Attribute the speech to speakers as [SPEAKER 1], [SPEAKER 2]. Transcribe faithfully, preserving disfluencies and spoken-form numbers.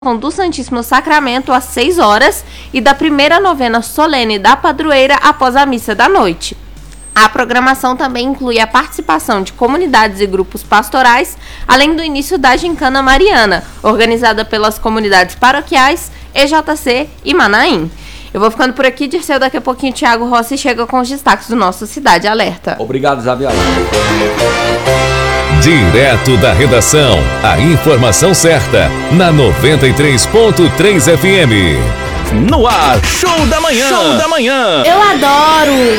[SPEAKER 1] do Santíssimo Sacramento às seis horas e da primeira novena solene da padroeira após a missa da noite. A programação também inclui a participação de comunidades e grupos pastorais, além do início da Gincana Mariana, organizada pelas comunidades paroquiais, E J C e Manaim. Eu vou ficando por aqui, Dirceu. Daqui a pouquinho o Thiago Rossi chega com os destaques do nosso Cidade Alerta.
[SPEAKER 2] Obrigado, Isabela.
[SPEAKER 3] Direto da redação, a informação certa, na noventa e três ponto três F M.
[SPEAKER 4] No ar, Show da Manhã. Show da Manhã.
[SPEAKER 5] Eu adoro.